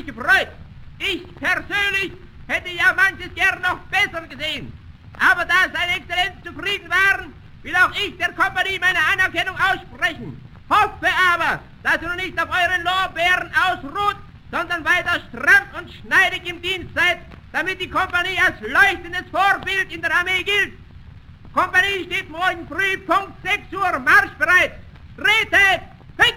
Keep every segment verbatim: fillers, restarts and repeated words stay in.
mich gefreut. Ich persönlich hätte ja manches gern noch besser gesehen. Aber da seine Exzellenz zufrieden waren, will auch ich der Kompanie meine Anerkennung aussprechen. Hoffe aber, dass ihr nicht auf euren Lorbeeren ausruht, sondern weiter stramm und schneidig im Dienst seid, damit die Kompanie als leuchtendes Vorbild in der Armee gilt. Kompanie steht morgen früh Punkt sechs Uhr marschbereit. Tretet! Fix!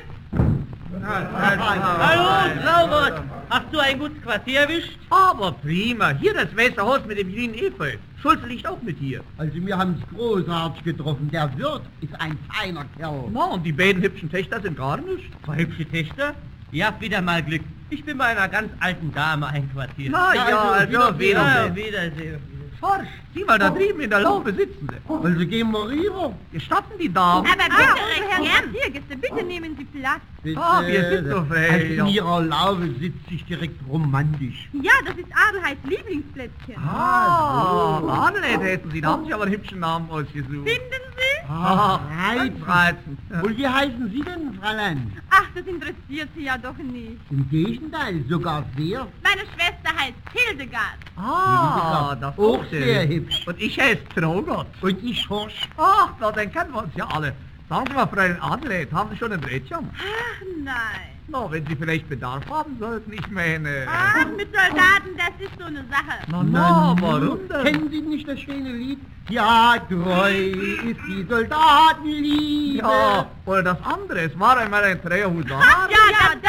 Hallo, Traugott! Hast du ein gutes Quartier erwischt? Aber prima. Hier das Wässerhaus mit dem grünen Efeu. Schulze liegt auch mit hier. Also wir haben es großartig getroffen. Der Wirt ist ein feiner Kerl. Na, und die beiden hübschen Töchter sind gar nicht. Zwei hübsche Töchter? Ihr habt wieder mal Glück. Ich bin bei einer ganz alten Dame einquartiert. Na ja, Ja, also, also, Wiedersehen. Ja, Wiedersehen. Forsch, sieh mal da drüben in der Laube sitzen sie. Also gehen wir rüber. Gestatten die Damen? Aber bitte, ah, Herr Quartiergäste, bitte nehmen Sie Platz. Bitte. Ah, wir sind so frei, Also ja. in ihrer Laube sitzt sich direkt romantisch. Ja, das ist Adelheids Lieblingsplätzchen. Ah, Adelheid hätten Sie, da haben Sie aber einen hübschen Namen ausgesucht. Finden Sie? Ah, reizend. reizend. Und wie heißen Sie denn, Fräulein? Ach, das interessiert Sie ja doch nicht. Im Gegenteil, sogar sehr. Meine Schwester heißt Hildegard. Ah, das Auch ist sehr schön. hübsch. Und ich heiße Traugott. Und ich Horsch. Ach, na, dann kennen wir uns ja alle. Sagen Sie mal, Fräulein Adelheid, haben Sie schon ein Rädchen? Ach, nein. Na, wenn Sie vielleicht Bedarf haben sollten, ich meine... Ach, mit Soldaten, das ist so eine Sache. Na, na, warum denn? Kennen Sie nicht das schöne Lied? Ja, treu ist die Soldatenliebe. Ja, oder das andere, es war einmal ein Dreherhut. Ach, ja, ja,